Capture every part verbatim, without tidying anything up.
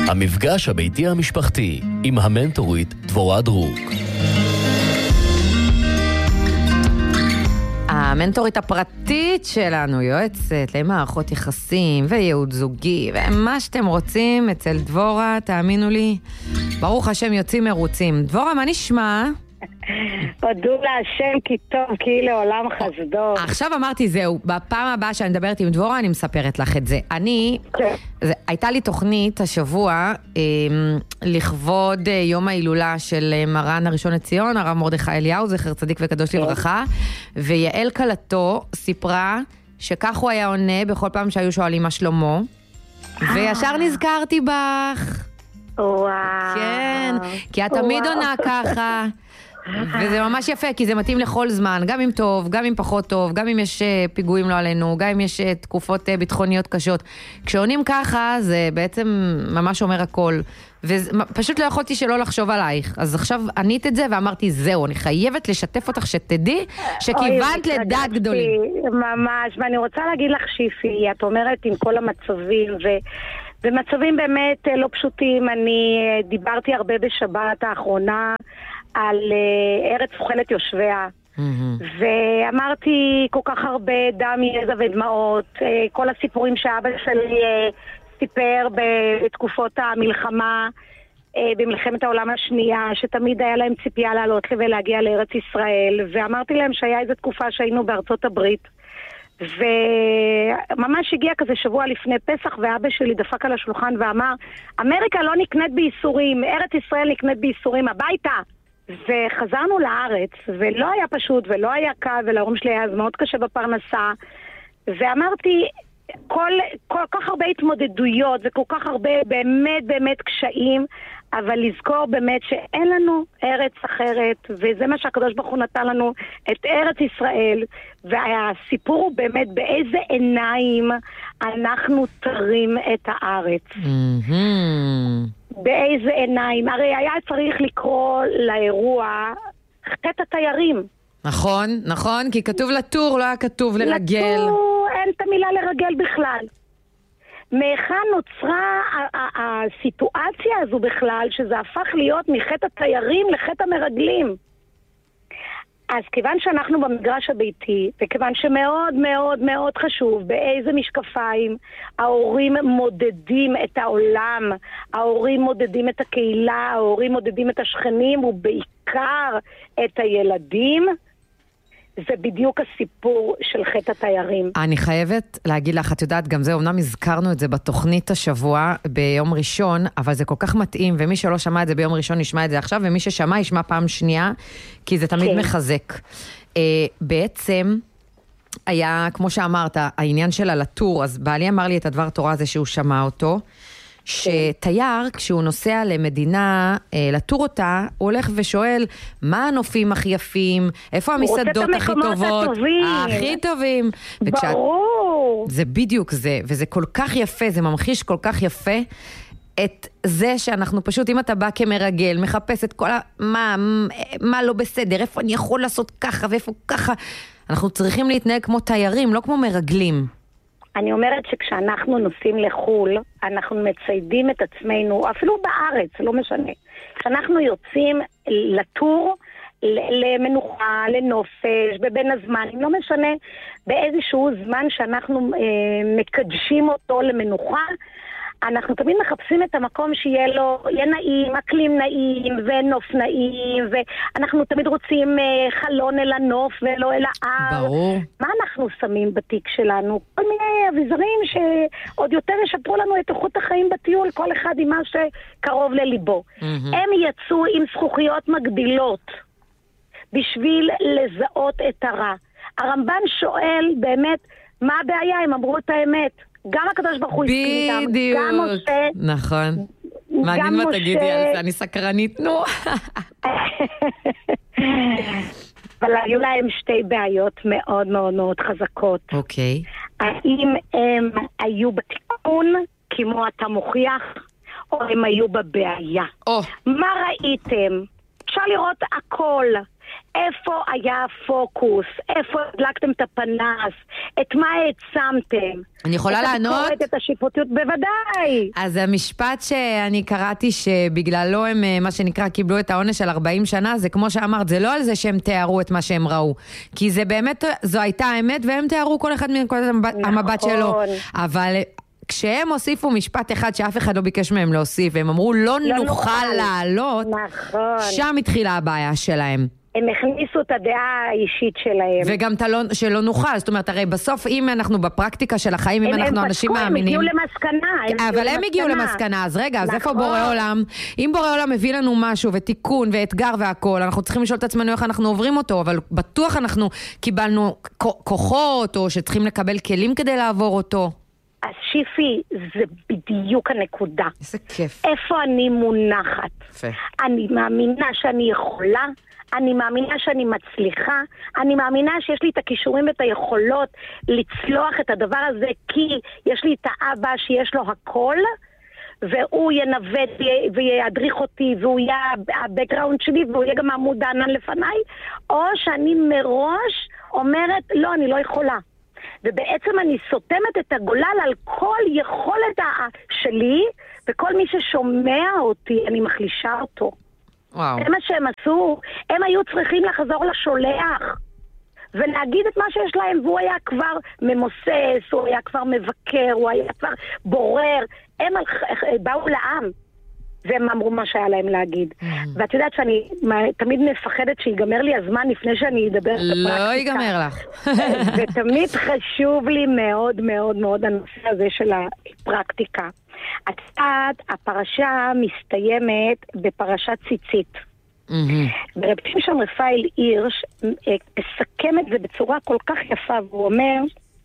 המפגש הביתי המשפחתי עם המנטורית דבורה דרוק. המנטורית הפרטית שלנו, יועצת למערכות יחסים וייעוד זוגי ומה שאתם רוצים אצל דבורה, תאמינו לי, ברוך השם יוצאים מרוצים. דבורה, מה נשמע? הודו להשם כי טוב, כי לעולם חסדו. עכשיו אמרתי זהו, בפעם הבאה שאני מדברת עם דבורה אני מספרת לך את זה. אני, זה, הייתה לי תוכנית השבוע אה, לכבוד אה, יום ההילולה של אה, מרן הראשון לציון, הרב מרדכי אליהו, זכר צדיק וקדוש לברכה, ויעל קלתו סיפרה שכך הוא היה עונה בכל פעם שהיו שואלים מה שלמה, וישר נזכרתי בך. וואו. כן, כי את תמיד עונה ככה. וזה ממש יפה, כי זה מתאים לכל זמן, גם אם טוב, גם אם פחות טוב, גם אם יש פיגועים לא עלינו, גם אם יש תקופות ביטחוניות קשות. כשעונים ככה, זה בעצם ממש אומר הכל. ופשוט לא יכולתי שלא לחשוב עלייך. אז עכשיו ענית את זה ואמרתי, זהו, אני חייבת לשתף אותך שתדעי שכיוונת לדעת גדולים. ממש, ואני רוצה להגיד לך שיפי, את אומרת עם כל המצבים ו... במצבים באמת לא פשוטים. אני דיברתי הרבה בשבת האחרונה על ארץ אוכלת יושביה, mm-hmm. ואמרתי כל כך הרבה דם, יזע ודמעות, כל הסיפורים שאבא שלי סיפר בתקופות המלחמה, במלחמת העולם השנייה, שתמיד היה להם ציפייה לעלות ולהגיע לארץ ישראל, ואמרתי להם שהיה איזו תקופה שהיינו בארצות הברית, וממש הגיע כזה שבוע לפני פסח, ואבא שלי דפק על השולחן ואמר, אמריקה לא נקנית בייסורים, ארץ ישראל נקנית בייסורים, הביתה. וחזרנו לארץ, ולא היה פשוט ולא היה קל, ולהורים שלי היה מאוד קשה בפרנסה, ואמרתי, כל, כל כך הרבה התמודדויות וכל כך הרבה באמת באמת קשיים, אבל לזכור באמת שאין לנו ארץ אחרת, וזה מה שהקדוש ברוך הוא נתן לנו, את ארץ ישראל, והסיפור הוא באמת באיזה עיניים אנחנו תרים את הארץ. Mm-hmm. באיזה עיניים. הרי היה צריך לקרוא לאירוע חטא התיירים. נכון, נכון, כי כתוב לטור, לא היה כתוב לרגל. לטור, אין את המילה לרגל בכלל. מאיכה נוצרה הסיטואציה הזו בכלל, שזה הפך להיות מחטא התיירים לחטא המרגלים. אז כיוון שאנחנו במגרש הביתי, וכיוון שמאוד מאוד מאוד חשוב באיזה משקפיים ההורים מודדים את העולם, ההורים מודדים את הקהילה, ההורים מודדים את השכנים, ובעיקר את הילדים, זה בדיוק הסיפור של חטא התיירים. אני חייבת להגיד לך, את יודעת, גם זה, אומנם הזכרנו את זה בתוכנית השבוע ביום ראשון, אבל זה כל כך מתאים, ומי שלא שמע את זה ביום ראשון ישמע את זה עכשיו, ומי ששמע ישמע פעם שנייה, כי זה תמיד כן. מחזק. Uh, בעצם היה, כמו שאמרת, העניין של הלטור, אז בעלי אמר לי את הדבר תורה הזה שהוא שמע אותו, שתייר, כשהוא נוסע למדינה לטור אותה, הוא הולך ושואל מה הנופים הכי יפים, איפה המסעדות הכי טובות, הכי טובים. ברור. זה בדיוק זה, וזה כל כך יפה, זה ממחיש כל כך יפה את זה שאנחנו פשוט, אם אתה בא כמרגל, מחפש את כל ה... מה, מה לא בסדר, איפה אני יכול לעשות ככה ואיפה ככה. אנחנו צריכים להתנהג כמו תיירים, לא כמו מרגלים. אני אומרת שכשאנחנו נוסעים לחול, אנחנו מציידים את עצמנו, אפילו בארץ, לא משנה. כשאנחנו יוצאים לטור, למנוחה, לנופש, בבין הזמנים, לא משנה, באיזשהו זמן שאנחנו אה, מקדשים אותו למנוחה, אנחנו תמיד מחפשים את המקום שיהיה לו, יהיה נעים, אקלים נעים ונוף נעים, ואנחנו תמיד רוצים חלון אל הנוף ולא אל ההר. ברור. מה אנחנו שמים בתיק שלנו? כל מיני אביזרים שעוד יותר ישפרו לנו את איכות החיים בטיול, כל אחד עם מה שקרוב לליבו. Mm-hmm. הם יצאו עם זכוכיות מגדילות בשביל לזהות את הרע. הרמב"ן שואל באמת, מה הבעיה? הם אמרו את האמת. גם הקדוש ברוך הוא הסכים איתם, גם משה. נכון. מעניין מה תגידי על זה, אני סקרנית, נו. אבל היו להם שתי בעיות מאוד מאוד מאוד חזקות. אוקיי. האם הם היו בתיקון, כמו אתה מוכיח, או הם היו בבעיה? מה ראיתם? אפשר לראות הכל. איפה היה הפוקוס? איפה הדלקתם את הפנס? את מה העצמתם? אני יכולה לענות? את הביקורת, את השיפוטיות, בוודאי. אז המשפט שאני קראתי שבגללו הם, מה שנקרא, קיבלו את העונש של ארבעים שנה, זה כמו שאמרת, זה לא על זה שהם תיארו את מה שהם ראו. כי זה באמת, זו הייתה האמת, והם תיארו כל אחד מנקודת המבט שלו. אבל כשהם הוסיפו משפט אחד שאף אחד לא ביקש מהם להוסיף, והם אמרו לא נוכל לעלות, שם התחילה הבעיה שלהם. הם הכניסו את הדעה האישית שלהם. וגם שלא נוכל, זאת אומרת, הרי בסוף אם אנחנו בפרקטיקה של החיים, אם אנחנו אנשים מאמינים... הם הגיעו למסקנה. אבל הם הגיעו למסקנה, אז רגע, אז איפה בורא עולם? אם בורא עולם מביא לנו משהו ותיקון ואתגר והכל, אנחנו צריכים לשאול את עצמנו איך אנחנו עוברים אותו, אבל בטוח אנחנו קיבלנו כוחות, או שצריכים לקבל כלים כדי לעבור אותו. אז שיפי, זה בדיוק הנקודה. איזה כיף. איפה אני מונחת? יפה. אני מאמינה שאני יכולה, אני מאמינה שאני מצליחה, אני מאמינה שיש לי את הכישורים ואת היכולות לצלוח את הדבר הזה, כי יש לי את האבא שיש לו הכל, והוא ינווט וידריך אותי, והוא יהיה הבקגראונד שלי, והוא יהיה גם עמוד הענן לפניי, או שאני מראש אומרת, לא, אני לא יכולה. ובעצם אני סותמת את הגולל על כל יכולת שלי, וכל מי ששומע אותי, אני מחלישה אותו. וואו. זה מה שהם עשו. הם היו צריכים לחזור לשולח, ולהגיד את מה שיש להם, והוא היה כבר ממוסס, הוא היה כבר מבקר, הוא היה כבר בורר. הם באו לעם, והם אמרו מה שהיה להם להגיד. ואת יודעת שאני תמיד מפחדת שיגמר לי הזמן לפני שאני אדבר את הפרקטיקה. לא ייגמר לך. ותמיד חשוב לי מאוד מאוד מאוד הנושא הזה של הפרקטיקה. את יודעת, הפרשה מסתיימת בפרשת ציצית. ברב שמשון רפאל הירש מסכם את זה בצורה כל כך יפה, והוא אומר...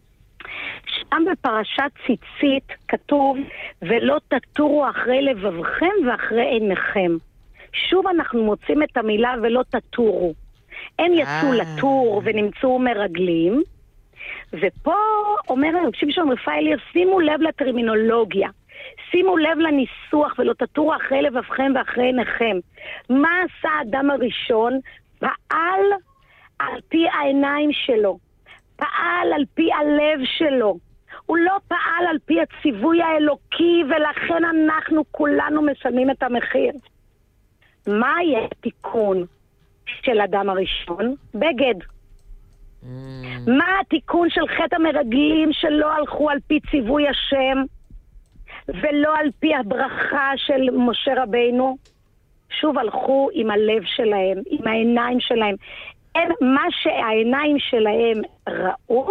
שם בפרשת ציצית כתוב ולא תטורו אחרי לבבכם ואחרי עיניכם. שוב אנחנו מוצאים את המילה ולא תטורו. הם יצאו לטור ונמצאו מרגלים, ופה אומר הרב שמשון רפאל, שימו לב לטרמינולוגיה, שימו לב לניסוח ולא תטורו אחרי לבבכם ואחרי עיניכם. מה עשה האדם הראשון? פעל על פי העיניים שלו, פעל על פי הלב שלו. הוא לא פעל על פי הציווי האלוקי, ולכן אנחנו כולנו משלמים את המחיר. מה יהיה התיקון של אדם הראשון? בגד. Mm. מה התיקון של חטא המרגלים שלא הלכו על פי ציווי השם, ולא על פי הברכה של משה רבינו? שוב הלכו עם הלב שלהם, עם העיניים שלהם. הם, מה שהעיניים שלהם ראו,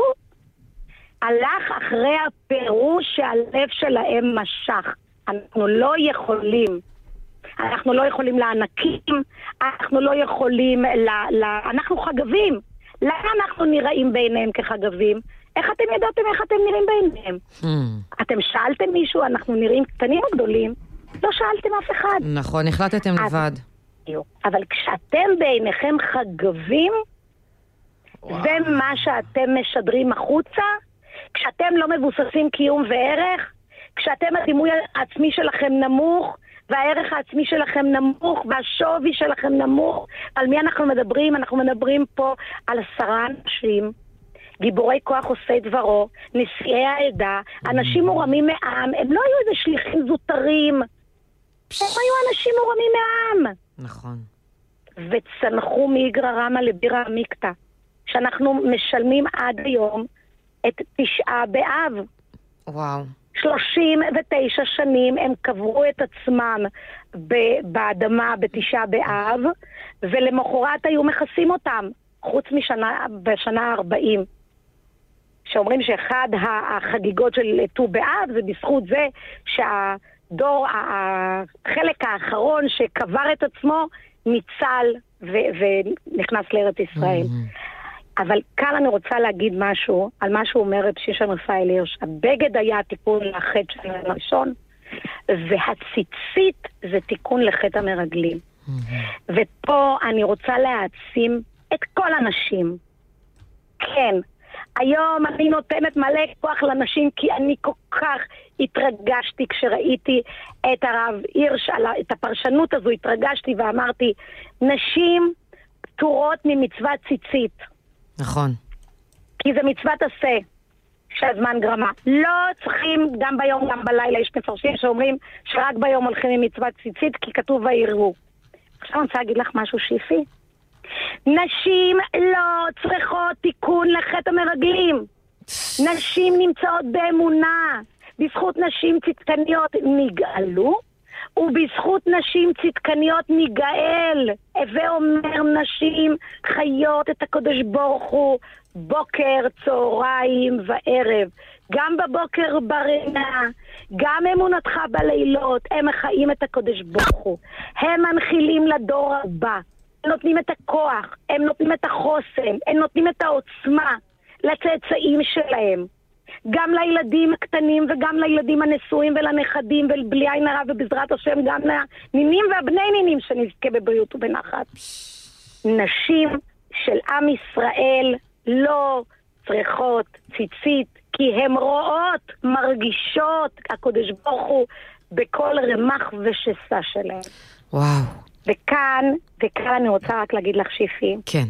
הלך אחרי הפירוש שהלב שלהם משך. אנחנו לא יכולים, אנחנו לא יכולים לענקים, אנחנו לא יכולים, ל, ל, אנחנו חגבים. למה אנחנו נראים בעיניהם כחגבים? איך אתם ידעתם איך אתם נראים בעיניהם? Mm. אתם שאלתם מישהו, אנחנו נראים קטנים או גדולים? לא שאלתם אף אחד. נכון, החלטתם אז, לבד. אבל כשאתם בעיניכם חגבים, וואו. זה מה שאתם משדרים החוצה, כשאתם לא מבוססים קיום וערך, כשאתם הדימוי העצמי שלכם נמוך, והערך העצמי שלכם נמוך, והשווי שלכם נמוך, על מי אנחנו מדברים? אנחנו מדברים פה על עשרה אנשים, גיבורי כוח עושי דברו, נשיאי העדה, אנשים מורמים מעם, הם לא היו איזה שליחים זוטרים, הם היו אנשים מורמים מעם. נכון. וצנחו מאיגרא רמא לבירא עמיקתא, שאנחנו משלמים עד היום את תשעה באב. וואו. שלושים ותשע שנים הם קברו את עצמם באדמה בתשעה באב, ולמחרת היו מכסים אותם, חוץ משנה, בשנה הארבעים. שאומרים שאחד החגיגות של ט"ו באב זה בזכות זה שהדור, החלק האחרון שקבר את עצמו, ניצל ונכנס לארץ ישראל. אבל כאן אני רוצה להגיד משהו על מה שהוא אומר רב שמשון רפאל הירש. הבגד היה תיקון לחטא של הראשון, והציצית זה תיקון לחטא המרגלים. ופה אני רוצה להעצים את כל הנשים. כן, היום אני נותנת מלא כוח לנשים, כי אני כל כך התרגשתי כשראיתי את הרב הירש, את הפרשנות הזו, התרגשתי ואמרתי, נשים פטורות ממצוות ציצית. נכון. כי זה מצוות עשה שהזמן גרמה. לא צריכים גם ביום גם בלילה. יש מפרשים שאומרים שרק ביום הולכים עם מצוות ציצית כי כתוב ויראו. עכשיו אני רוצה להגיד לך משהו שיפי. נשים לא צריכות תיקון לחטא המרגלים. נשים נמצאות באמונה. בזכות נשים צדקניות נגאלו, ובזכות נשים צדקניות נגאל. הווה אומר נשים חיות את הקדוש ברוך הוא בוקר, צהריים וערב. גם בבוקר ברנה, גם אמונתך בלילות, הם מחיים את הקדוש ברוך הוא. הם מנחילים לדור הבא. הם נותנים את הכוח, הם נותנים את החוסן, הם נותנים את העוצמה לצאצאים שלהם. גם לילדים הקטנים וגם לילדים הנשואים ולנכדים ובלי עין הרע ובעזרת השם גם לנינים והבני נינים שנזכה בבריאות ובנחת. נשים של עם ישראל לא צריכות ציצית כי הן רואות, מרגישות הקדוש ברוך הוא בכל רמ"ח ושסה שלהם. וואו. וכאן, וכאן אני רוצה רק להגיד לך שיפי. כן.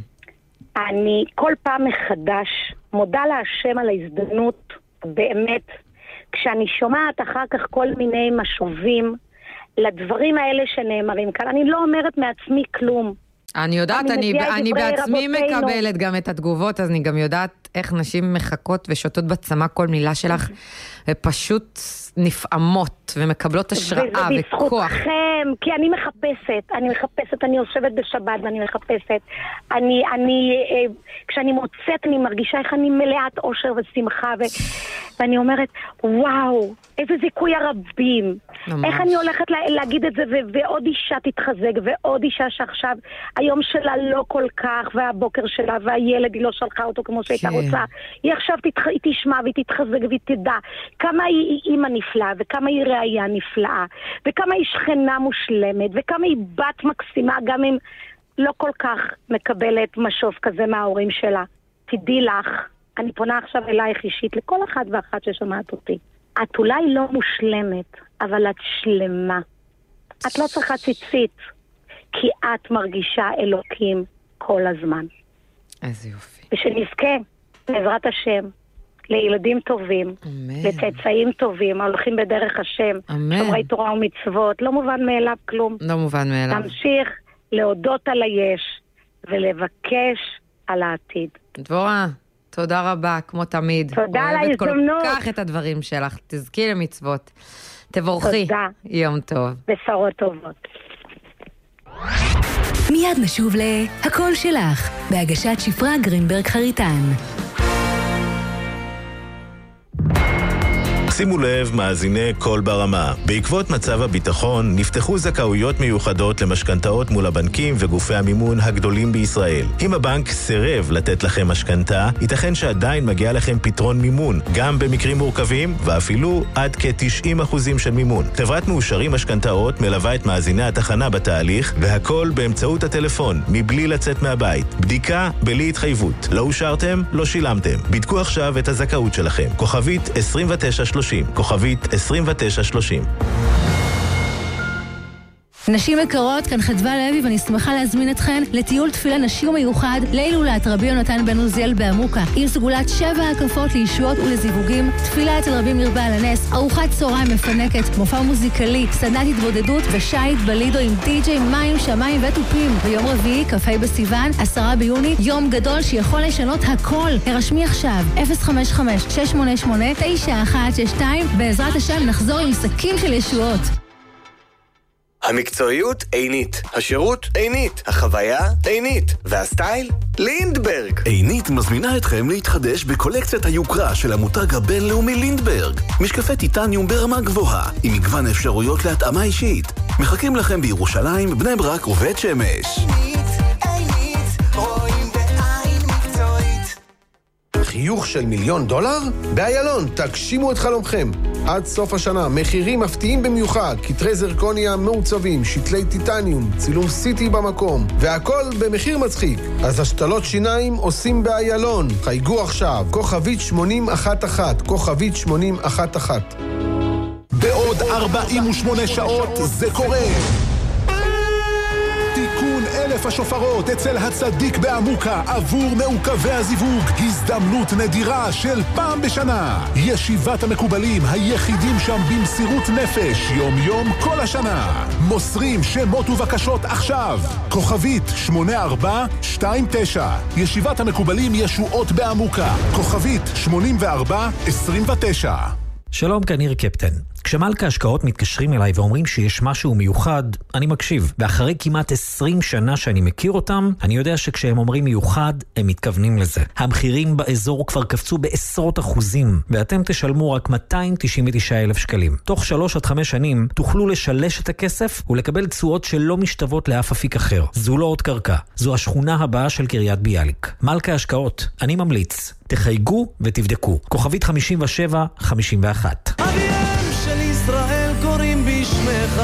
אני כל פעם מחדש מודה להשם על ההזדמנות, באמת, כשאני שומעת אחר כך כל מיני משובים לדברים האלה שנאמרים כאן. אני לא אומרת מעצמי כלום. אני יודעת, אני, אני, אני בעצמי רבותינו. מקבלת גם את התגובות, אז אני גם יודעת איך נשים מחכות ושותות בצמא כל מילה שלך, ופשוט נפעמות ומקבלות השראה וכוח. וזה בזכותכם, כי אני מחפשת, אני מחפשת, אני יושבת בשבת ואני מחפשת. אני, אני, כשאני מוצאת, אני מרגישה איך אני מלאת אושר ושמחה, ו, ואני אומרת, וואו, איזה זיכוי הרבים. ממש. איך אני הולכת לה, להגיד את זה, ו, ועוד אישה תתחזק, ועוד אישה שעכשיו, היום שלה לא כל כך, והבוקר שלה, והילד היא לא שלחה אותו כמו שהייתה כן. רוצה. היא עכשיו תתח, היא תשמע והיא תתחזק והיא תדע כמה היא אימא נפלאה, וכמה היא ראייה נפלאה, וכמה היא שכנה מושלמת, וכמה היא בת מקסימה, גם אם לא כל כך מקבלת משוב כזה מההורים שלה. תדעי לך, אני פונה עכשיו אלייך אישית, לכל אחד ואחת ששומעת אותי. את אולי לא מושלמת, אבל את שלמה. את לא צריכה ציצית, כי את מרגישה אלוקים כל הזמן. איזה יופי. ושנזכה, בעזרת השם, לילדים טובים, אמן. לצאצאים טובים, הולכים בדרך השם, אמן. שומרי תורה ומצוות, לא מובן מאליו כלום. לא מובן מאליו. תמשיך להודות על היש, ולבקש על העתיד. דבורה, תודה רבה, כמו תמיד. תודה על ההזדמנות. אוהבת כל כך את הדברים שלך, תזכי למצוות. תבורכי. תודה. יום טוב. בשורות טובות. מיד נשוב להכל שלך, בהגשת שפרה גרינברג חריטן. שימו לב, מאזיני קול ברמה. בעקבות מצב הביטחון נפתחו זכאויות מיוחדות למשכנתאות מול הבנקים וגופי המימון הגדולים בישראל. אם הבנק סירב לתת לכם משכנתה, ייתכן שעדיין מגיע לכם פתרון מימון, גם במקרים מורכבים ואפילו עד כ-תשעים אחוזים של מימון. חברת מאושרים משכנתאות מלווה את מאזיני התחנה בתהליך, והכל באמצעות הטלפון, מבלי לצאת מהבית. בדיקה בלי התחייבות. לא אושרתם? לא שילמתם. בדקו עכשיו את הזכאות שלכם. כוכבית עשרים ותשע שלושים. כוכבית עשרים ותשע שלושים. נשים יקרות, כאן חדווה לוי ואני שמחה להזמין אתכן לטיול תפילה נשי ומיוחד להילולת רבי יונתן בן עוזיאל בעמוקה עם סגולת שבע הקפות לישועות ולזיווגים, תפילה אצל רבי מרבה על הנס, ארוחת צהריים מפנקת, מופע מוזיקלי, סדנת התבודדות ושייט בלידו עם די-ג'יי מים, שמיים וטופים. ביום רביעי, כ"ה בסיוון, עשרה ביוני, יום גדול שיכול לשנות הכל. הרשמי עכשיו, אפס חמש חמש שש שמונה שמונה תשע אחת שש שתיים. בעזרת השם נחזור עם שקים של ישועות. המקצועיות עינית, השירות עינית, החוויה עינית, והסטייל לינדברג. עינית מזמינה אתכם להתחדש בקולקציית היוקרה של המותג הבינלאומי לינדברג. משקפי טיטניום ברמה גבוהה, עם מגוון אפשרויות להתאמה אישית. מחכים לכם בירושלים, בני ברק ובית שמש. עינית, עינית, רואים בעין מקצועית. חיוך של מיליון דולר? באיילון, תגשימו את חלומכם. עד סוף השנה, מחירים מפתיעים במיוחד, כתרי זרקוניה מעוצבים, שתלי טיטניום, צילום סיטי במקום, והכל במחיר מצחיק. אז השתלות שיניים עושים באיילון. חייגו עכשיו, כוכבית שמונים אחת אחת, כוכבית שמונים אחת אחת. בעוד ארבעים ושמונה שעות זה קורה. תיקון אלף השופרות אצל הצדיק בעמוקה עבור מעוכבי הזיווג. הזדמנות נדירה של פעם בשנה. ישיבת המקובלים היחידים שם במסירות נפש, יום יום כל השנה. מוסרים שמות ובקשות עכשיו. כוכבית שמונה ארבע שתיים תשע. ישיבת המקובלים ישועות בעמוקה. כוכבית שמונים וארבע עשרים ותשע. שלום, כאן ניר קפטן. כשמלכה השקעות מתקשרים אליי ואומרים שיש משהו מיוחד, אני מקשיב. ואחרי כמעט עשרים שנה שאני מכיר אותם, אני יודע שכשהם אומרים מיוחד, הם מתכוונים לזה. המחירים באזור כבר קפצו בעשרות אחוזים, ואתם תשלמו רק מאתיים תשעים ותשעה אלף שקלים. תוך שלוש עד חמש שנים תוכלו לשלש את הכסף ולקבל תשואות שלא משתוות לאף אפיק אחר. זו לא עוד קרקע, זו השכונה הבאה של קריית ביאליק. מלכה השקעות, אני ממליץ. תחייגו ותבדקו. כוכבית חמישים ושבע חמישים ואחת. אביהם של ישראל קוראים בשמך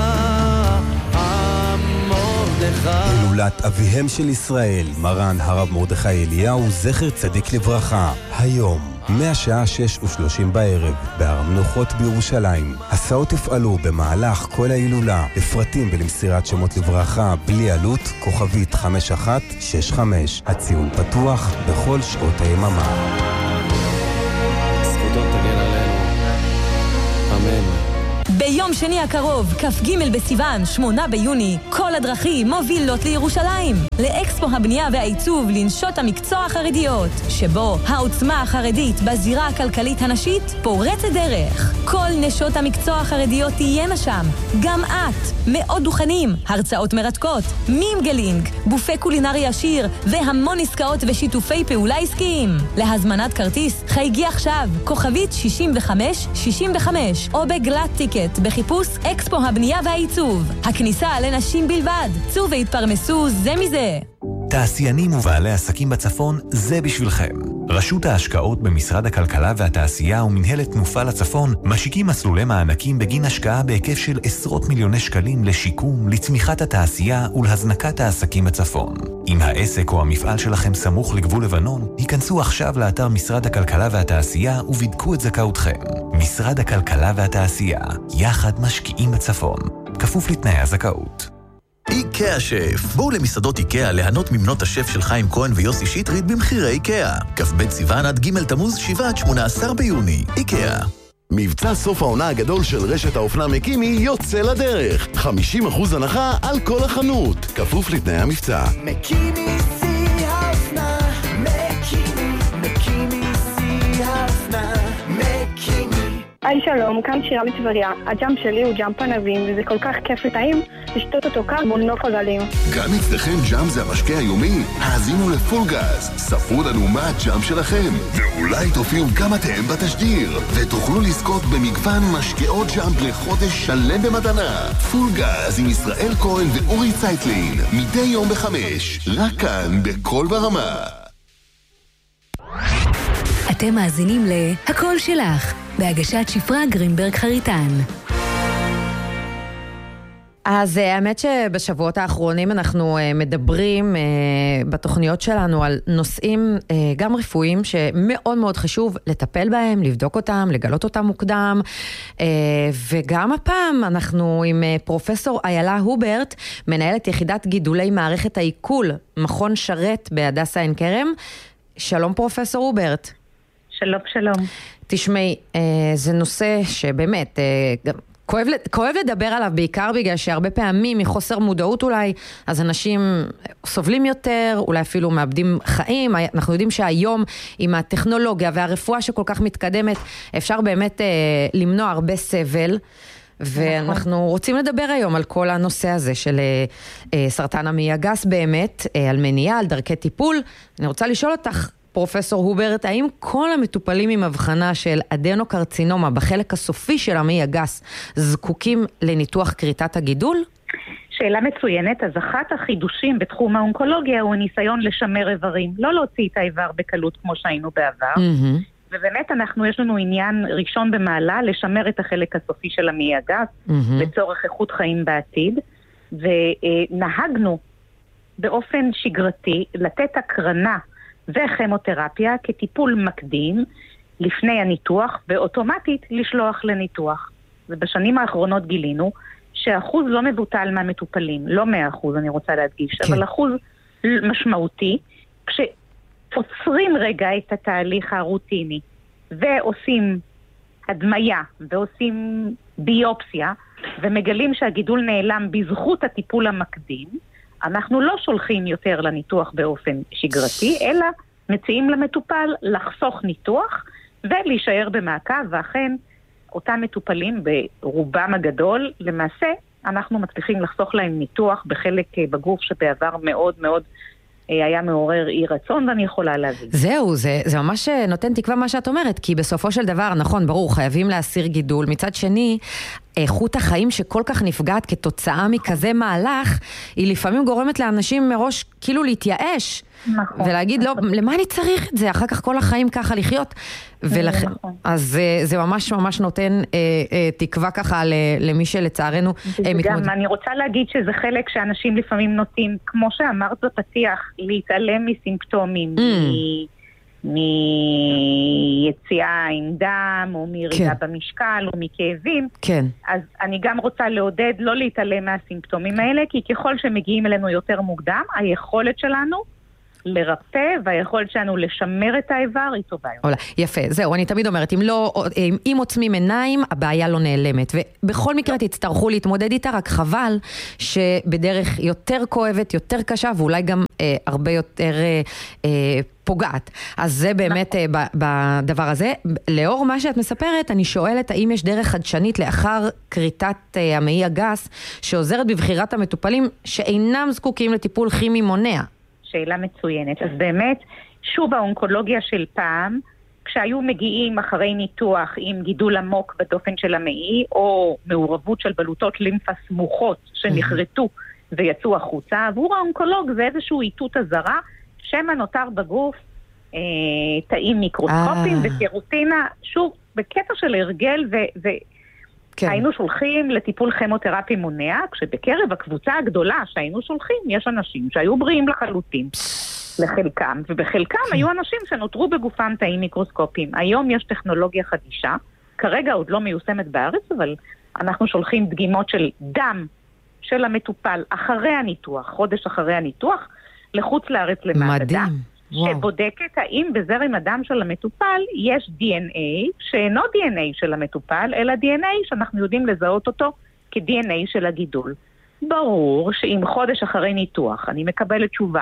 המרדכי. הילולת אביהם של ישראל, מרן הרב מרדכי אליהו, זכר צדיק לברכה. היום מהשעה שש ושלושים בערב בהר המנוחות בירושלים. הסעות יפעלו במהלך כל ההילולה. לפרטים ולמסירת שמות לברכה בלי עלות, כוכבית חמש אחת שש חמש. הציון פתוח בכל שעות היממה. זכותו תגן עלינו, אמן. ביום שני הקרוב, כ"ג בסיוון, שמונה ביוני, כל הדרכים מובילות לירושלים. לאקספו הבנייה והעיצוב לנשות המקצוע החרדיות, שבו העוצמה החרדית בזירה הכלכלית הנשית פורצת דרך. כל נשות המקצוע החרדיות תהיינה שם. גם את. מאות דוכנים, הרצאות מרתקות, מימגלינג, בופה קולינרי עשיר, והמון עסקאות ושיתופי פעולה עסקיים. להזמנת כרטיס, חייגי עכשיו, כוכבית שישים וחמש שישים וחמש, או בגלת טיקט, בחיפוש אקספו הבנייה והעיצוב. הכניסה לנשים בלבד. צאו והתפרנסו זה מזה. תעשיינים ובעלי עסקים בצפון, זה בשבילכם. רשות ההשקעות במשרד הכלכלה והתעשייה ומנהלת תנופה לצפון משיקים מסלולי מענקים בגין השקעה בהיקף של עשרות מיליוני שקלים לשיקום, לצמיחת התעשייה ולהזנקת העסקים בצפון. אם העסק או המפעל שלכם סמוך לגבול לבנון, היכנסו עכשיו לאתר משרד הכלכלה והתעשייה ובדקו את זכאותכם. משרד הכלכלה והתעשייה, יחד משקיעים בצפון. כפוף לתנאי הזכאות. איקאה שף. בואו למסעדות איקאה ליהנות ממנות השף של חיים כהן ויוסי שטרית במחירי איקאה. כ"ב סיוון עד ג' תמוז, שבעה עד שמונה עשר ביוני. איקאה. מבצע סוף העונה הגדול של רשת האופנה מקימי יוצא לדרך. חמישים אחוז הנחה על כל החנות. כפוף לתנאי המבצע. מקימי שיא האופנה, מקימי, מקימי שיא האופנה, מקימי. היי שלום, כאן שירה מטבריה. הג'אמפ שלי הוא ג'אמפ ענבים, וזה כל כך כיף וטעים לשתות אותו קר מול נוף הגלים. גם אצלכם ג'אמפ זה המשקה היומי? האזינו לפול גז, ספרו לנו מה הג'אמפ שלכם, ואולי תופיעו גם אתם בתשדיר, ותוכלו לזכות במגוון משקאות ג'אמפ לחודש שלם במתנה. פול גז עם ישראל כהן ואורי צייטלין, מדי יום בחמש, רק כאן בכל ברמה. אתם מאזינים להכל שלך, בהגשת שפרה גרינברג חריטן. אז האמת שבשבועות האחרונים אנחנו מדברים בתוכניות שלנו על נושאים גם רפואיים שמאוד מאוד חשוב לטפל בהם, לבדוק אותם, לגלות אותם מוקדם, וגם הפעם אנחנו עם פרופסור איילה הוברט, מנהלת יחידת גידולי מערכת העיכול, מכון שרת בהדסה עין כרם. שלום פרופסור הוברט. שלום, שלום. תשמעי, זה נושא שבאמת כואב, כואב לדבר עליו, בעיקר בגלל שהרבה פעמים מחוסר מודעות אולי, אז אנשים סובלים יותר, אולי אפילו מאבדים חיים. אנחנו יודעים שהיום עם הטכנולוגיה והרפואה שכל כך מתקדמת, אפשר באמת אה, למנוע הרבה סבל, ואנחנו רוצים לדבר היום על כל הנושא הזה של אה, אה, סרטן המעי הגס באמת, אה, על מניעה, על דרכי טיפול. אני רוצה לשאול אותך, פרופסור הוברט, האם כל המטופלים עם הבחנה של אדנוקרצינומה בחלק הסופי של המעי הגס זקוקים לניתוח כריתת הגידול? שאלה מצוינת. אז אחת החידושים בתחום האונקולוגיה הוא ניסיון לשמר איברים, לא להוציא את האיבר בקלות כמו שהיינו בעבר. Mm-hmm. ובאמת אנחנו, יש לנו עניין ראשון במעלה לשמר את החלק הסופי של המעי הגס mm-hmm. לצורך איכות חיים בעתיד, ונהגנו באופן שגרתי לתת הקרנה וכימותרפיה כטיפול מקדים לפני הניתוח, ואוטומטית לשלוח לניתוח. ובשנים האחרונות גילינו שאחוז לא מבוטל מהמטופלים, לא מאה אחוז אני רוצה להדגיש, כן. אבל אחוז משמעותי, כשעוצרים רגע את התהליך הרוטיני ועושים הדמיה ועושים ביופסיה ומגלים שהגידול נעלם בזכות הטיפול המקדים, אנחנו לא שולחים יותר לניתוח באופן שגרתי, אלא מציעים למטופל לחסוך ניתוח ולהישאר במעקב, ואכן אותם מטופלים ברובם הגדול, למעשה אנחנו מצליחים לחסוך להם ניתוח בחלק בגוף שבעבר מאוד מאוד היה מעורר אי רצון, ואני יכולה להבין. זהו, זה, זה ממש נותן תקווה מה שאת אומרת, כי בסופו של דבר, נכון, ברור, חייבים להסיר גידול. מצד שני, איכות החיים שכל כך נפגעת כתוצאה מכזה מהלך, היא לפעמים גורמת לאנשים מראש כאילו להתייאש. נכון. ולהגיד, לא, למה אני צריך את זה? אחר כך כל החיים ככה לחיות. ולכן, נכון. אז זה, זה ממש ממש נותן אה, אה, תקווה ככה למי שלצערנו אה, מתמודד. גם אני רוצה להגיד שזה חלק שאנשים לפעמים נוטים, כמו שאמרת בפתיח, להתעלם מסימפטומים, mm. מיציאה עם דם, או מירידה כן. במשקל, או מכאבים. כן. אז אני גם רוצה לעודד לא להתעלם מהסימפטומים האלה, כי ככל שמגיעים אלינו יותר מוקדם, היכולת שלנו לרפא, והיכולת שלנו לשמר את האיבר היא טובה. יפה, זהו, אני תמיד אומרת, אם לא, אם עוצמים עיניים, הבעיה לא נעלמת, ובכל מקרה תצטרכו להתמודד איתה, רק חבל שבדרך יותר כואבת, יותר קשה, ואולי גם אה, הרבה יותר אה, אה, פוגעת. אז זה באמת נכון. אה, בדבר הזה. לאור מה שאת מספרת, אני שואלת, האם יש דרך חדשנית לאחר קריטת אה, המעי הגס, שעוזרת בבחירת המטופלים שאינם זקוקים לטיפול כימי מונע? שאלה מצוינת. אז באמת, שוב האונקולוגיה של פעם, כשהיו מגיעים אחרי ניתוח עם גידול עמוק בדופן של המעי, או מעורבות של בלוטות לימפה סמוכות שנחרטו ויצאו החוצה, עבור האונקולוג זה איזשהו איתות הזרה, שמא נותר בגוף אה, תאים מיקרוסקופיים וקירוטינה, שוב, בקטע של הרגל ו... ו כן. היינו שולחים לטיפול כימותרפי מונע, כשבקרב הקבוצה הגדולה שהיינו שולחים, יש אנשים שהיו בריאים לחלוטין, לחלקם, ובחלקם כן. היו אנשים שנותרו בגופם תאים מיקרוסקופיים. היום יש טכנולוגיה חדישה, כרגע עוד לא מיושמת בארץ, אבל אנחנו שולחים דגימות של דם של המטופל אחרי הניתוח, חודש אחרי הניתוח, לחוץ לארץ למעבדה. שבודקת האם בזרם הדם של המטופל יש די אן איי שאינו די אן איי של המטופל, אלא די אן איי שאנחנו יודעים לזהות אותו כ-די אן איי של הגידול. ברור שאם חודש אחרי ניתוח אני מקבלת תשובה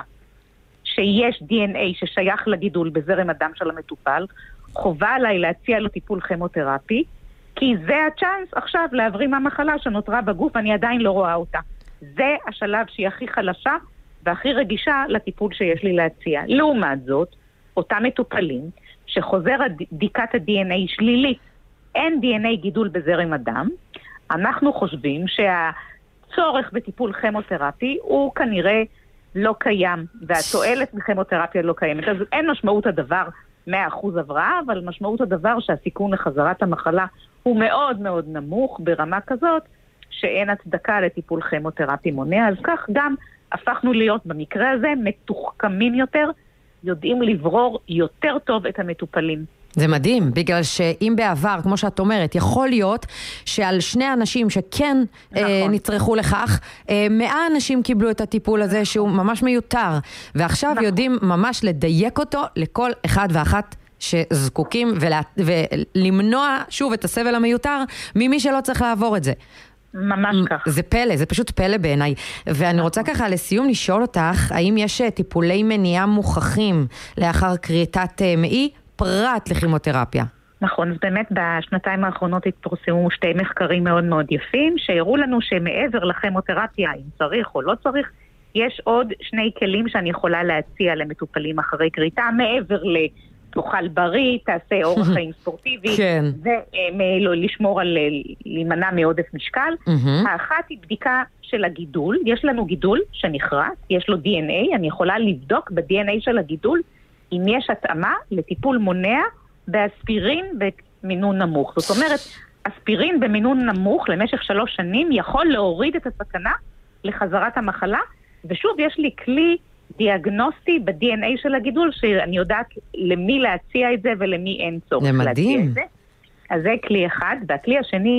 שיש די אן איי ששייך לגידול בזרם הדם של המטופל, חובה עליי להציע לו טיפול כימותרפי, כי זה הצ'אנס עכשיו להבריא מהמחלה שנותרה בגוף, אני עדיין לא רואה אותה. זה השלב שהיא הכי חלשה והכי רגישה לטיפול שיש לי להציע. לעומת זאת, אותם מטופלים שחוזר בדיקת ה-די אן איי שלילית, אין די אן איי גידול בזרם הדם, אנחנו חושבים שהצורך בטיפול כימותרפי הוא כנראה לא קיים, והתועלת בכימותרפיה לא קיימת. אז אין משמעות הדבר מאה אחוז הבראה, אבל משמעות הדבר שהסיכון לחזרת המחלה הוא מאוד מאוד נמוך ברמה כזאת, שאין הצדקה לטיפול כימותרפי מונע. אז כך גם הפכנו להיות במקרה הזה מתוחכמים יותר, יודעים לברור יותר טוב את המטופלים. זה מדהים, בגלל שאם בעבר, כמו שאת אומרת, יכול להיות שעל שני אנשים שכן נכון. אה, נצרכו לכך, אה, מאה אנשים קיבלו את הטיפול הזה שהוא ממש מיותר, ועכשיו נכון. יודעים ממש לדייק אותו לכל אחד ואחת שזקוקים, ולה, ולמנוע שוב את הסבל המיותר ממי שלא צריך לעבור את זה. ממש כך. זה פלא, זה פשוט פלא בעיניי. ואני רוצה ככה לסיום לשאול אותך, האם יש טיפולי מניעה מוכחים לאחר קריטת מעי פרט לכימותרפיה? נכון, אז באמת בשנתיים האחרונות התפרסמו שתי מחקרים מאוד מאוד יפים, שהראו לנו שמעבר לכימותרפיה, אם צריך או לא צריך, יש עוד שני כלים שאני יכולה להציע למטופלים אחרי קריטה, מעבר ל... תאכל בריא, תעשה אורח חיים ספורטיבי, כן. ולשמור על להימנע מעודף משקל. Mm-hmm. האחת היא בדיקה של הגידול, יש לנו גידול שנחרט, יש לו די אן איי, אני יכולה לבדוק ב-די אן איי של הגידול, אם יש התאמה לטיפול מונע באספירין במינון נמוך. זאת אומרת, אספירין במינון נמוך למשך שלוש שנים יכול להוריד את הסכנה לחזרת המחלה, ושוב יש לי כלי דיאגנוסטי ב-די אן איי של הגידול, שאני יודעת למי להציע את זה ולמי אין צורך להציע את זה. אז זה כלי אחד, והכלי השני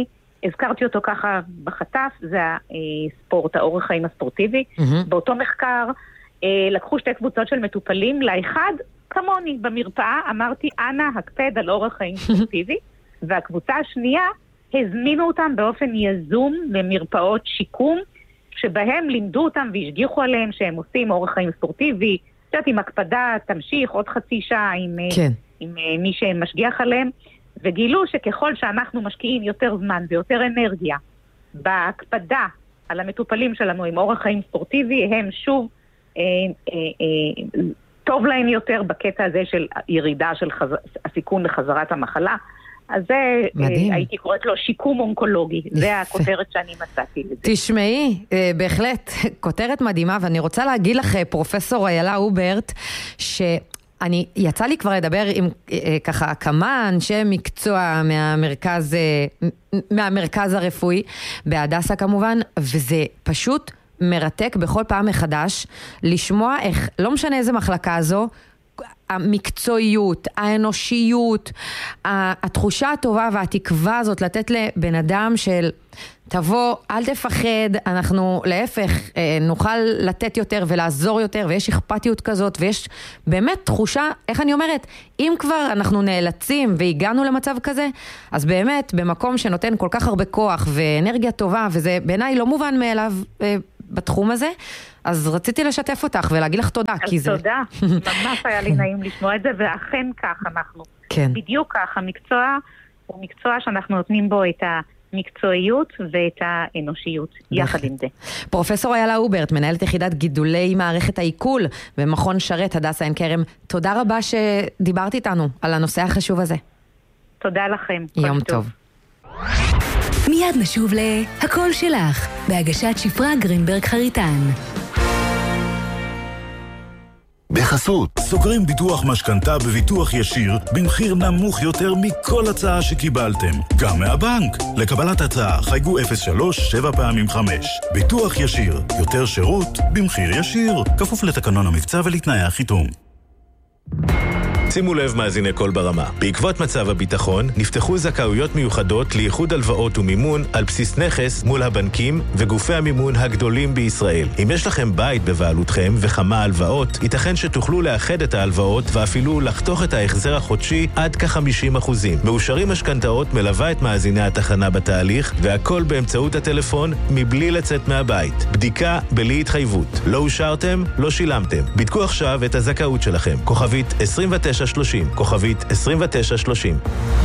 הזכרתי אותו ככה בחטף, זה הספורט, האורח חיים הספורטיבי. Mm-hmm. באותו מחקר לקחו שתי קבוצות של מטופלים, לאחד כמוני במרפאה, אמרתי, אנא הקפד על אורח חיים ספורטיבי, והקבוצה השנייה הזמינו אותם באופן יזום למרפאות שיקום, שבהם לימדו אותם והשגיחו עליהם שהם עושים אורח חיים ספורטיבי, קצת עם הקפדה, תמשיך עוד חצי שעה עם, כן. עם, עם מי שמשגיח עליהם, וגילו שככל שאנחנו משקיעים יותר זמן ויותר אנרגיה בהקפדה על המטופלים שלנו עם אורח חיים ספורטיבי, הם שוב אה, אה, אה, טוב להם יותר בקטע הזה של ירידה של חז... הסיכון לחזרת המחלה. אז זה מדהים. הייתי קוראת לו שיקום אונקולוגי, זה הכותרת שאני מצאתי לזה. תשמעי, בהחלט, כותרת מדהימה, ואני רוצה להגיד לך, פרופסור איילה אוברט, שאני, יצא לי כבר לדבר עם ככה כמה אנשי מקצוע מהמרכז, מהמרכז הרפואי, בהדסה כמובן, וזה פשוט מרתק בכל פעם מחדש, לשמוע איך, לא משנה איזה מחלקה זו, המקצועיות, האנושיות, התחושה הטובה והתקווה הזאת לתת לבן אדם של תבוא, אל תפחד, אנחנו להפך נוכל לתת יותר ולעזור יותר, ויש אכפתיות כזאת, ויש באמת תחושה, איך אני אומרת, אם כבר אנחנו נאלצים והגענו למצב כזה, אז באמת במקום שנותן כל כך הרבה כוח ואנרגיה טובה, וזה בעיניי לא מובן מאליו בתחום הזה, אז רציתי לשתף אותך ולהגיד לך תודה. אז תודה, ממש היה לי נעים לשמוע את זה, ואכן כך אנחנו. כן. בדיוק כך, המקצוע הוא מקצוע שאנחנו נותנים בו את המקצועיות ואת האנושיות, יחד עם זה. פרופסור איילה אוברט, מנהלת יחידת גידולי מערכת העיכול במכון שרת הדסה עין כרם, תודה רבה שדיברת איתנו על הנושא החשוב הזה. תודה לכם. יום טוב. מיד נשוב להכל שלך, בהגשת שפרה גרינברג חריטן. בחסות, סוגרים ביטוח משכנתה בביטוח ישיר במחיר נמוך יותר מכל הצעה שקיבלתם, גם מהבנק. לקבלת הצעה חייגו אפס שלוש שבע פעמים חמש. ביטוח ישיר, יותר שירות במחיר ישיר, כפוף לתקנון המבצע ולתנאי החיתום. שימו לב מאזיני קול ברמה. בעקבות מצב הביטחון, נפתחו זכאויות מיוחדות לייחוד הלוואות ומימון על בסיס נכס מול הבנקים וגופי המימון הגדולים בישראל. אם יש לכם בית בבעלותכם וכמה הלוואות, ייתכן שתוכלו לאחד את ההלוואות ואפילו לחתוך את ההחזר החודשי עד כ-חמישים אחוזים. מאושרים משכנתאות מלווה את מאזיני התחנה בתהליך, והכל באמצעות הטלפון מבלי לצאת מהבית. בדיקה בלי התחייבות. לא אושרתם, לא שילמתם. בדקו עכשיו את הזכאות שלכם. כוכבית עשרים ותשע שלושים, כוכבית עשרים ותשע שלושים.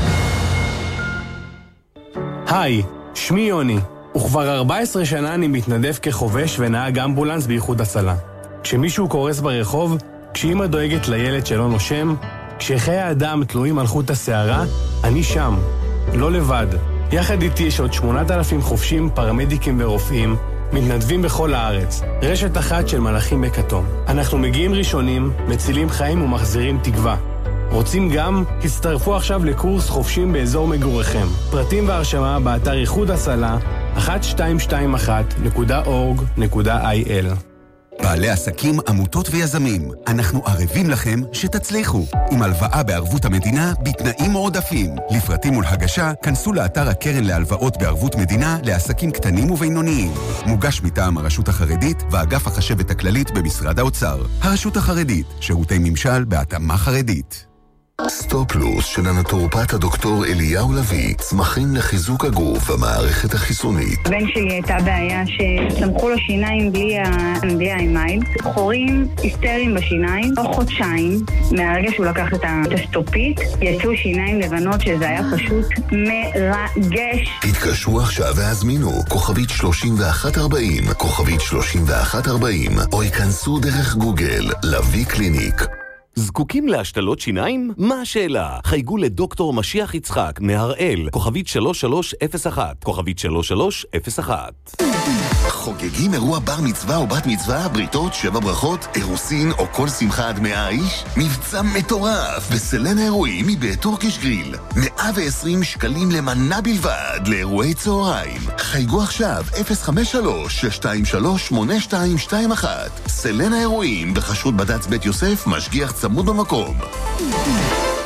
היי, שמי יוני, וכבר ארבע עשרה שנה אני מתנדב כחובש ונהג אמבולנס באיחוד הצלה. כשמישהו קורס ברחוב, כשאמא דואגת לילד שלא נושם, כשחיי האדם תלויים על חוט השערה, אני שם, לא לבד. יחד איתי יש עוד שמונת אלפים חובשים, פרמדיקים ורופאים, מתנדבים בכל הארץ, רשת אחת של מלאכים בכתום. אנחנו מגיעים ראשונים, מצילים חיים ומחזירים תקווה. רוצים גם? הצטרפו עכשיו לקורס חופשים באזור מגוריכם. פרטים והרשמה באתר איחוד הצלה אחת שתיים שתיים אחת נקודה אורג נקודה איי אל. בעלי עסקים, עמותות ויזמים, אנחנו ערבים לכם שתצליחו. עם הלוואה בערבות המדינה בתנאים מועדפים. לפרטים ולהגשה, כנסו לאתר הקרן להלוואות בערבות מדינה לעסקים קטנים ובינוניים. מוגש מטעם הרשות החרדית ואגף החשבת הכללית במשרד האוצר. הרשות החרדית, שירותי ממשל בהתאמה חרדית. סטופלוס של הנטורופט הדוקטור אליהו לוי, צמחים לחיזוק הגוף והמערכת החיסונית. הבן שלי הייתה בעיה שצמחו לו שיניים בלי, ה... בלי האמייל, חורים היסטריים בשיניים, תוך חודשיים מהרגע שהוא לקח את הסטופית, יצאו שיניים לבנות שזה היה פשוט מרגש. התקשרו עכשיו והזמינו כוכבית שלושים ואחת ארבעים, כוכבית שלושים ואחת ארבעים, או ייכנסו דרך גוגל, לוי קליניק. זקוקים להשתלות שיניים? מה השאלה? חייגו לדוקטור משיח יצחק מהראל, כוכבית שלוש שלוש אפס אחת, כוכבית שלוש שלוש אפס אחת. חוגגים אירוע בר מצווה או בת מצווה, בריתות, שבע ברכות, אירוסין או כל שמחה עד מאה איש? מבצע מטורף בסלן האירועים מבית טורקיש גריל. מאה ועשרים שקלים למנה בלבד לאירועי צהריים. חייגו עכשיו אפס חמש שלוש שש שתיים שלוש שמונה שתיים שתיים אחת. סלן האירועים בחשרות בד"ץ בית יוסף, משגיח צמוד במקום.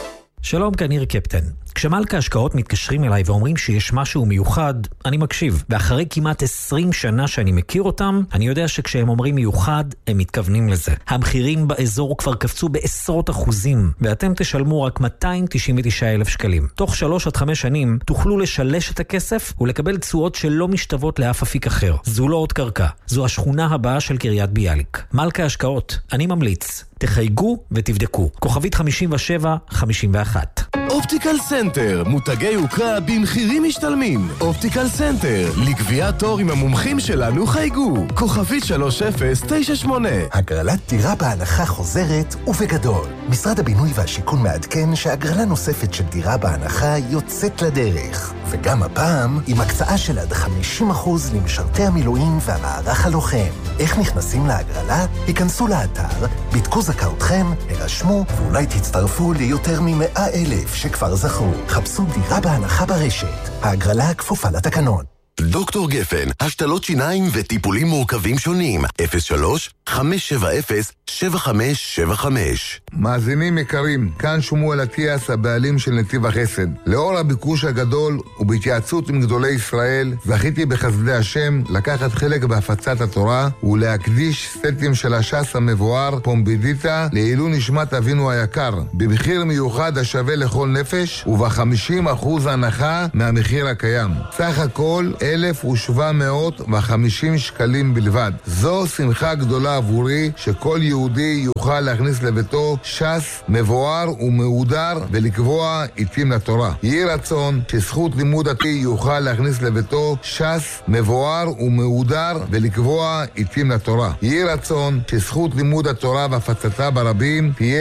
שלום, כאן ניר קפטן. כשמלכה השקעות מתקשרים אליי ואומרים שיש משהו מיוחד, אני מקשיב. ואחרי כמעט עשרים שנה שאני מכיר אותם, אני יודע שכשהם אומרים מיוחד, הם מתכוונים לזה. המחירים באזור כבר קפצו בעשרות אחוזים, ואתם תשלמו רק מאתיים תשעים ותשעה אלף שקלים. תוך שלוש עד חמש שנים תוכלו לשלש את הכסף ולקבל תשואות שלא משתוות לאף אפיק אחר. זו לא עוד קרקע, זו השכונה הבאה של קריית ביאליק. מלכה השקעות, אני ממליץ. תחייגו ותבדקו. כוכבית חמישים ושבע חמישים ואחת. אופטיקל סנטר, מותגי יוקרה במחירים משתלמים. אופטיקל סנטר, לקביעת תור עם המומחים שלנו חייגו. כוכבית שלוש אפס תשע שמונה. הגרלת דירה בהנחה חוזרת ובגדול. משרד הבינוי והשיכון מעדכן שהגרלה נוספת של דירה בהנחה יוצאת לדרך. וגם הפעם עם הקצאה של עד חמישים אחוז למשרתי המילואים והמערך הלוחם. איך נכנסים להגרלה? היכנסו לאתר, בדקו זכאותכם, הרשמו ואולי תצטרפו ליותר ממאה אלף שכבר זכו. חפשו דירה בהנחה ברשת. ההגרלה כפופה לתקנון. דוקטור גפן, השתלות שיניים וטיפולים מורכבים שונים. אפס שלוש חמש שבע אפס שבע חמש שבע חמש. מאזינים יקרים, כאן שמואל אטיאס, הבעלים של נתיב החסד. לאור הביקוש הגדול ובהתייעצות עם גדולי ישראל, זכיתי בחסדי השם לקחת חלק בהפצת התורה ולהקדיש סטים של הש"ס המבואר פומבידיטה לעילוי נשמת אבינו היקר, במחיר מיוחד השווה לכל נפש וב-חמישים אחוז הנחה מהמחיר הקיים. סך הכל אלף ושבע מאות וחמישים שקלים בלבד. זו שמחה גדולה עבורי שכל יהודי יוכל להכניס לביתו ש"ס מבואר ומהודר ולקבוע עיתים לתורה. יהי רצון שזכות לימוד דתי יוכל להכניס לביתו ש"ס מבואר ומהודר ולקבוע עיתים לתורה. יהי רצון שזכות לימוד התורה והפצתה ברבים תהיה